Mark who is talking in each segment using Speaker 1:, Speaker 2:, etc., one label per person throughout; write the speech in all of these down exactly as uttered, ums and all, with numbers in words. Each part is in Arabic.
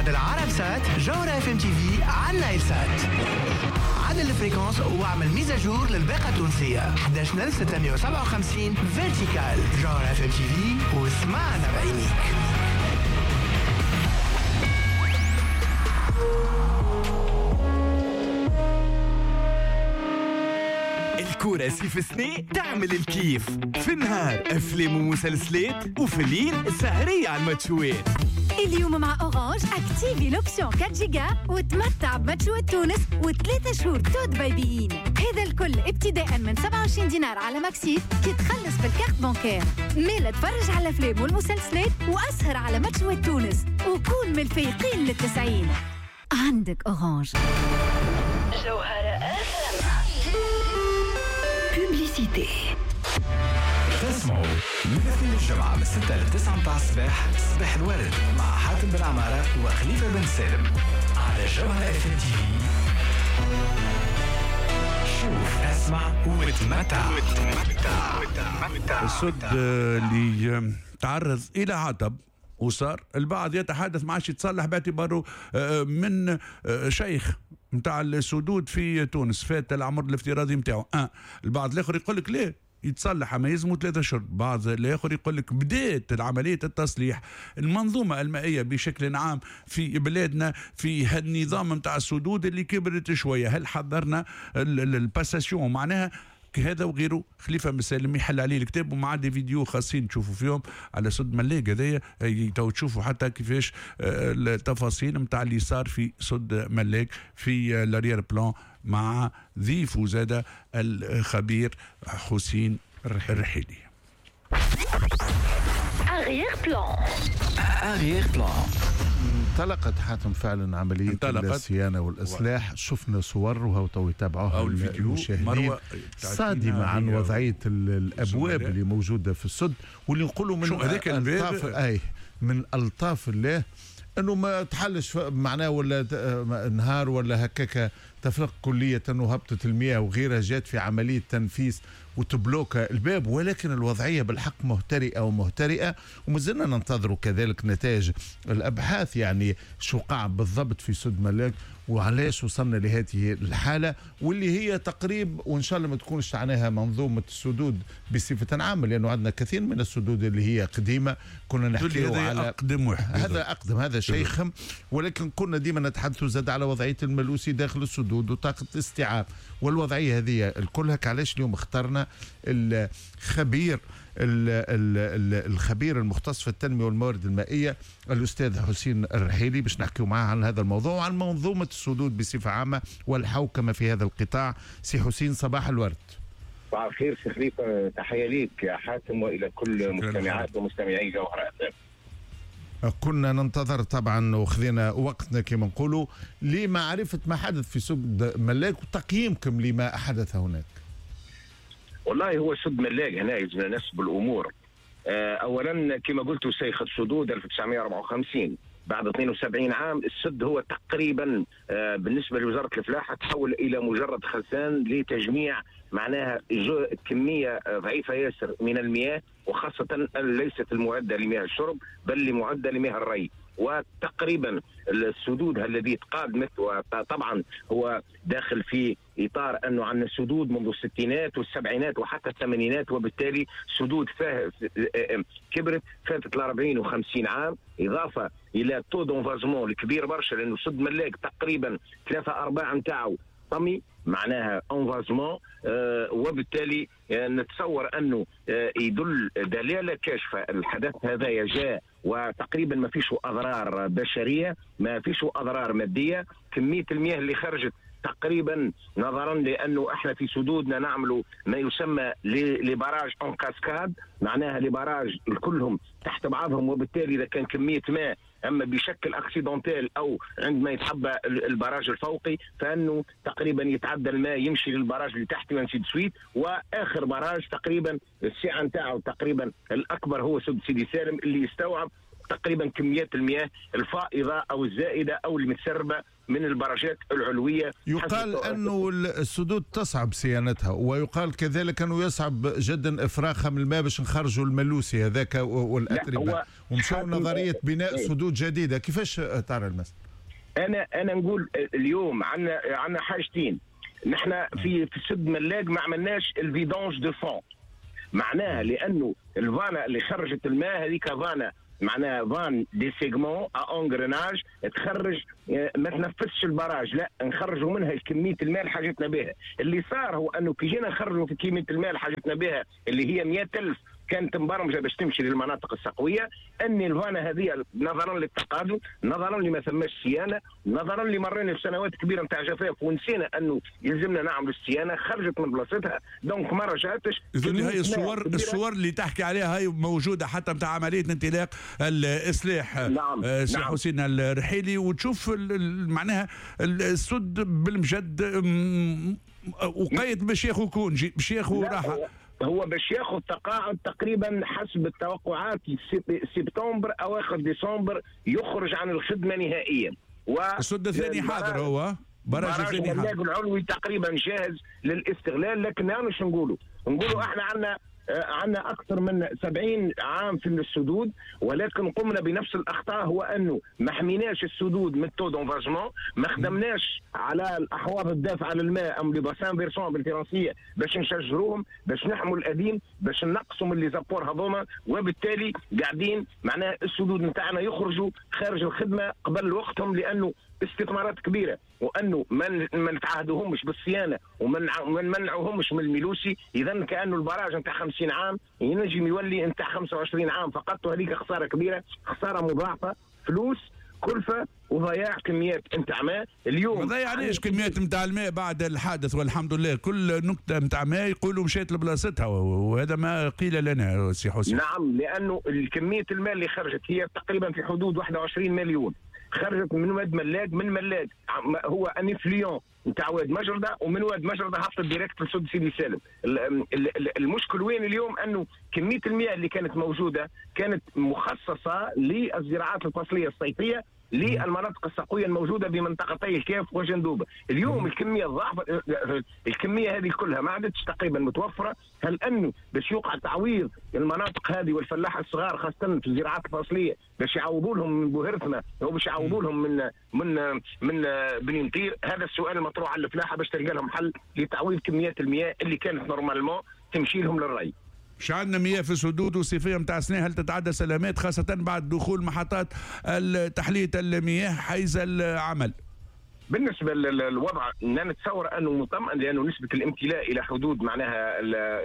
Speaker 1: بعد العرب سات جوهرة اف ام تي في على نايل سات. عدل الفريكونس واعمل ميزاجور للباقة التونسية أحد عشر ألف وستمائة وسبعة وخمسين فيرتيكال. جوهرة اف ام تي في واسمعنا بعينيك.
Speaker 2: الكورة سيف سني تعمل الكيف في النهار أفلام ومسلسلات وفي الليل سهرية على الماتشوات.
Speaker 3: اليوم مع أورانج اكتيفي لوبسيون أربعة جيجا وتمتع بماتشوات تونس وثلاثة شهور تود بايبيين. هذا الكل ابتداء من سبعة وعشرين دينار على ماكسيت كي تخلص بالكارت بانكير. ميلا تفرج على الأفلام والمسلسلات وأسهر على ماتشوات تونس وكون من الفايقين للتسعين. عندك أورانج.
Speaker 4: جوهرة بوبليسيتي.
Speaker 5: تسمعوا من الاثنين الجمعة من ستة لتسعة متاع الصباح صباح الورد مع حاتم بن عمارة وخليفة بن سالم على جوهرة اف ام تي في. شوف اسمع وتمتع.
Speaker 6: السد اللي تعرض إلى عطب وصار البعض يتحدث ما عادش يتصلح باعتباره من شيخ متاع السدود في تونس فات العمر الافتراضي متاعه. أه البعض الآخر يقول لك ليه يتصلح ما يلزموا ثلاثة شهور. بعض الآخر يقول لك بدات عملية التصليح المنظومة المائية بشكل عام في بلادنا في هالنظام متاع السدود اللي كبرت شوية. هل حضرنا الباساسيون معناها هذا وغيره؟ خليفة مسالم يحل عليه الكتاب ومع دي فيديو خاصين تشوفوا فيهم على سد ملاق هذايا تو تشوفوا حتى كيفاش التفاصيل متاع اللي صار في سد ملاق في الاريير بلان مع ضيف وزادة الخبير حسين الرحيلي.
Speaker 4: أغير بلان
Speaker 5: أغير بلان.
Speaker 7: انطلقت حاتم فعلا عملية انطلقت. الصيانة والإصلاح. شفنا صور وهو تو يتابعوها المشاهدين صادمة عن وضعية الأبواب اللي موجودة في السد واللي نقولوا من ألطاف أي من ألطاف الله أنه ما تحلش معناه ولا نهار ولا هكاك تفرق كلية أنه هبطت المياه وغيرها جات في عملية تنفيس وتبلوك الباب، ولكن الوضعية بالحق مهترئة ومهترئة ومازلنا ننتظر كذلك نتائج الأبحاث يعني شو قاع بالضبط في سد ملاق وعلاش وصلنا لهذه الحالة واللي هي تقريب وإن شاء الله ما تكونش عناها منظومة السدود بصفة عامة لأنه عندنا كثير من السدود اللي هي قديمة كنا نحكي على
Speaker 6: أقدم واحد.
Speaker 7: هذا أقدم هذا شيء خم ولكن كنا ديما نتحدث زاد على وضعية الملوسي داخل السدود وطاقة الاستيعاب والوضعية هذه الكلها. علاش اليوم اخترنا الخبير الخبير المختص في التنمية والموارد المائية الأستاذ حسين الرحيلي باش نحكيو معاه عن هذا الموضوع وعن منظومة السدود بصفة عامة والحوكمة في هذا القطاع. سي حسين صباح الورد.
Speaker 8: صباح الخير سي خليفة، تحية ليك يا حاتم وإلى كل مستمعات ومستمعي جوهرة اف ام.
Speaker 7: كنا ننتظر طبعا وخذينا وقتنا كما نقولوا لمعرفة ما حدث في سد ملاق وتقييمكم لما حدث هناك.
Speaker 8: والله هو سد ملاق هنا يجب نسب الأمور. أولا كما قلت سيخة سدود ألف وتسعمائة وأربعة وخمسين بعد اثنين وسبعين عام. السد هو تقريبا بالنسبة لوزارة الفلاحة تحول إلى مجرد خزان لتجميع معناها كمية ضعيفة ياسر من المياه وخاصة ليست المعدة لمياه الشرب بل لمعدة لمياه الري. وتقريبا السدود الذي تقادمت وطبعا هو داخل في إطار أنه عندنا سدود منذ الستينات والسبعينات وحتى الثمانينات وبالتالي سدود كبرت فاتت الأربعين وخمسين عام إضافة إلى تو دونفازمون الكبير برشا لأنه سد ملاق تقريبا ثلاثة أرباع متاعه طمي معناها انفازمون آه وبالتالي آه نتصور أنه آه يدل دلالة كاشفة الحدث هذا جاء وتقريبا ما فيش أضرار بشرية ما فيش أضرار مادية. كمية المياه اللي خرجت تقريبا نظرا لأنه احنا في سدودنا نعملوا ما يسمى لبراج اون كاسكاد معناها لبراج كلهم تحت بعضهم وبالتالي إذا كان كمية ماء اما بشكل اكسيدونتيل او عندما يتحبى البراج الفوقي فانه تقريبا يتعدى الماء يمشي للبراج اللي تحت وينسي سويت. واخر براج تقريبا السعه نتاعو تقريبا الاكبر هو سد سيدي سالم اللي يستوعب تقريبا كميات المياه الفائضه او الزائده او المتسربه من البرجات العلوية.
Speaker 7: يقال أنه السدود تصعب صيانتها، ويقال كذلك أنه يصعب جدا إفراغها من الماء باش نخرجوا الملوسي هذاك والأتربة، ومشاو نظرية بناء سدود جديدة. كيفاش ترى المسألة؟
Speaker 8: أنا أنا نقول اليوم عندنا عندنا حاجتين. نحن في في سد ملاق ما عملناش الفيدونج دو فون، معناها لأنه الفانا اللي خرجت الماء هذيك فانا معناها فان دي سيجمون اونغريناج تخرج ما تنفذش البراج، لا نخرجوا منها كميه الماء اللي حاجتنا بها. اللي صار هو انه كي جينا نخرجوا في كميه الماء اللي حاجتنا بها اللي هي مئة ألف كانت مبرمجه باش تمشي للمناطق السقويه، ان الفانا هذه نظرا للتقادم، نظرا لما ثماش صيانه، نظرا لمرينا بسنوات كبيره نتاع جفاف ونسينا انه يلزمنا نعمل الصيانه، خرجت من بلاصتها دونك ما رجعتش.
Speaker 6: يقول لي هاي الصور الصور اللي تحكي عليها هاي موجوده حتى نتاع عمليه انطلاق الاصلاح.
Speaker 8: نعم.
Speaker 6: آه سي
Speaker 8: نعم.
Speaker 6: حسين الرحيلي، وتشوف معناها السد بالمجد وقيد باش ياخذ كونجي باش ياخذ راحه.
Speaker 8: هو باش ياخذ تقاعد تقريبا حسب التوقعات سبتمبر اواخر ديسمبر يخرج عن الخدمه نهائيا.
Speaker 6: والسد الثاني حاضر، هو براج الثاني حاضر
Speaker 8: العلوي تقريبا جاهز للاستغلال. لكن انا مش نقولوا نقولوا احنا عندنا عندنا اكثر من سبعين عام في السدود، ولكن قمنا بنفس الاخطاء، هو انه ما حميناش السدود من تو دونفاجمون، ما خدمناش على الاحواض الدافعه على الماء ام لي باسان فيرسون بالفرنسيه باش نشجروهم، باش نحموا القديم، باش نقصوا من لي زابور هذوما، وبالتالي قاعدين معناها السدود نتاعنا يخرجوا خارج الخدمه قبل وقتهم، لانه استثمارات كبيره، وانه ما نتعهدوهمش بالصيانه وما نمنعوهمش من الميلوسي. اذا كانه البراج نتاع خمسين عام ينجم يولي نتاع خمسة وعشرين عام فقط، وهذيك خساره كبيره، خساره مضاعفه، فلوس، كلفه، وضياع كميات نتاع ماء. اليوم
Speaker 6: ما ضيعناش كميات نتاع الماء بعد الحادث والحمد لله، كل نقطه نتاع ماء يقولوا مشات لبلاصتها، وهذا ما قيل لنا سي حسين.
Speaker 8: نعم، لانه كميه الماء اللي خرجت هي تقريبا في حدود واحد وعشرين مليون، خرجت من واد ملاق، من ملاق هو انفليون نتاع واد مجرده، ومن واد مجرده هبطت ديريكت لسد سيدي سالم. المشكل وين اليوم؟ انه كميه المياه اللي كانت موجوده كانت مخصصه للزراعات الفصليه الصيفيه للمناطق السقويه الموجوده بمنطقتي الكاف وجندوبه. اليوم الكميه ضعف، الكميه هذه كلها ما عادتش تقريبا متوفره. هل انه باش يوقع تعويض المناطق هذه والفلاحه الصغار خاصه في الزراعات الفصليه باش يعوضوا لهم من بوهرتنا او باش يعوضوا لهم من من من بني مطير؟ هذا السؤال المطروح على الفلاحه باش تلقى لهم حل لتعويض كميات المياه اللي كانت نورمالمون تمشي لهم للري.
Speaker 6: مش عندنا مياه في السدود وصيفيه نتاع سنه، هل تتعدى سلامات خاصه بعد دخول محطات تحليه المياه حيز العمل؟
Speaker 8: بالنسبه للوضع انا نتصور انه مطمئن، لانه نسبه الامتلاء الى حدود معناها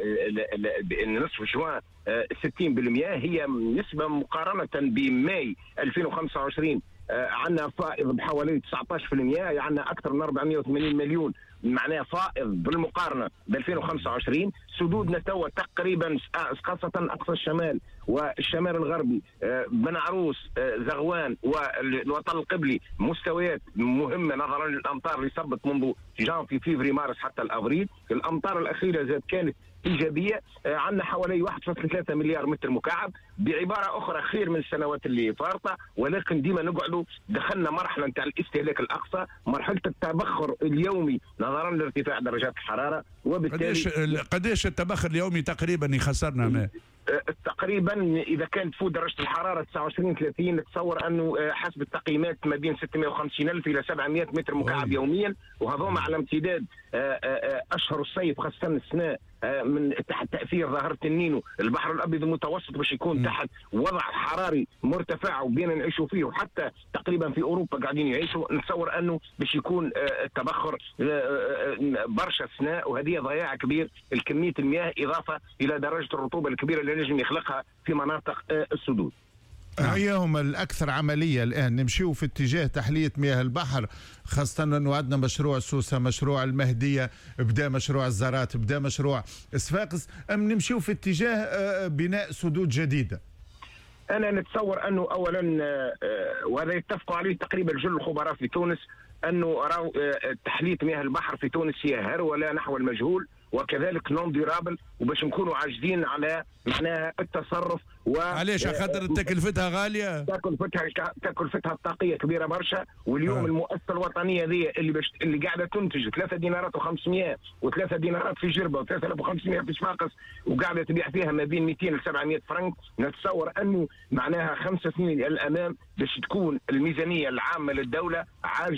Speaker 8: نصف جوان ستين بالمئة، هي نسبه مقارنه بماي ألفين وخمسة وعشرين عندنا فائض بحوالي تسعة عشر بالمئة، يعني عندنا اكثر من أربعمئة وثمانين مليون معناها فائض بالمقارنه ب ألفين وخمسة وعشرين. سدودنا توا تقريبا خاصه اقصى الشمال والشمال الغربي، بن عروس، زغوان والوطن القبلي، مستويات مهمه نظرا للامطار اللي صبت منذ جانفي فيفري مارس حتى الافريل. الامطار الاخيره زاد كانت ايجابيه، عندنا حوالي واحد فاصلة ثلاثة مليار متر مكعب، بعباره اخرى خير من السنوات اللي فارطه، ولكن ديما نقعدوا دخلنا مرحله نتاع الاستهلاك الاقصى، مرحله التبخر اليومي نظرا لارتفاع درجات الحراره. وبالتالي
Speaker 6: قديش قديش التبخر اليومي تقريبا يخسرنا ماء؟
Speaker 8: تقريبا اذا كانت تفوت درجه الحراره تسعة وعشرين ثلاثين نتصور انه حسب التقييمات ما بين ستمئة وخمسين ألف الى سبعمئة متر مكعب يوميا، وهذوما على امتداد اشهر الصيف خاصه السنه من تحت تاثير ظاهره النينو. البحر الابيض المتوسط باش يكون تحت وضع حراري مرتفع وبينا نعيشوا فيه، وحتى تقريبا في اوروبا قاعدين يعيشوا. نتصور انه باش يكون التبخر برشا اثناء، وهذه ضياع كبير الكميه المياه اضافه الى درجه الرطوبه الكبيره اللي نجم يخلقها في مناطق السدود.
Speaker 7: أيهم الأكثر عملية الآن؟ نمشيو في اتجاه تحلية مياه البحر، خاصة أنه عندنا مشروع سوسة، مشروع المهدية، بدا مشروع الزرات، بدا مشروع صفاقس، أم نمشيو في اتجاه بناء سدود جديدة؟
Speaker 8: أنا نتصور أنه أولا وهذا يتفقوا عليه تقريبا جل الخبراء في تونس، أنه راو تحلية مياه البحر في تونس هي هرولة نحو المجهول، وكذلك نون ديرابل، وباش نكونوا عاجزين على معناها التصرف
Speaker 6: علاش؟ خاطر تكلفتها غاليه،
Speaker 8: تكلفتها تكلفتها الطاقيه كبيره برشا. واليوم آه. المؤسسه الوطنيه ذي اللي باش اللي قاعده تنتج ثلاثة دينارات وخمسمائة وثلاثة دينارات في جربه وثلاثة آلاف وخمسمائة في صفاقس وقاعده تبيع فيها ما بين مئتين ل سبعمائة فرنك، نتصور انه معناها خمس سنين الى الامام باش تكون الميزانيه العامه للدوله عاجزه